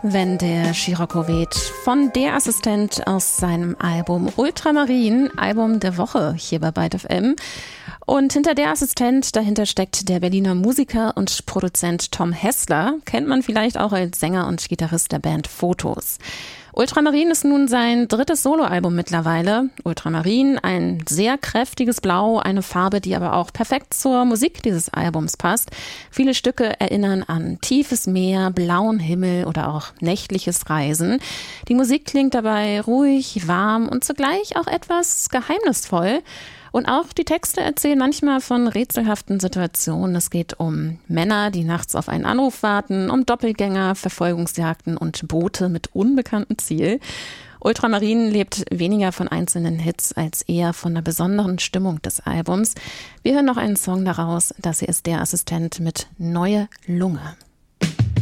Wenn der Scirocco weht, von Der Assistent aus seinem Album Ultramarin, Album der Woche hier bei Byte FM. Und hinter Der Assistent, dahinter steckt der Berliner Musiker und Produzent Tom Hessler, kennt man vielleicht auch als Sänger und Gitarrist der Band Fotos. Ultramarin ist nun sein drittes Soloalbum mittlerweile. Ultramarin, ein sehr kräftiges Blau, eine Farbe, die aber auch perfekt zur Musik dieses Albums passt. Viele Stücke erinnern an tiefes Meer, blauen Himmel oder auch nächtliches Reisen. Die Musik klingt dabei ruhig, warm und zugleich auch etwas geheimnisvoll. Und auch die Texte erzählen manchmal von rätselhaften Situationen. Es geht um Männer, die nachts auf einen Anruf warten, um Doppelgänger, Verfolgungsjagden und Boote mit unbekanntem Ziel. Ultramarin lebt weniger von einzelnen Hits als eher von der besonderen Stimmung des Albums. Wir hören noch einen Song daraus. Das hier ist Der Assistent mit Neue Lunge.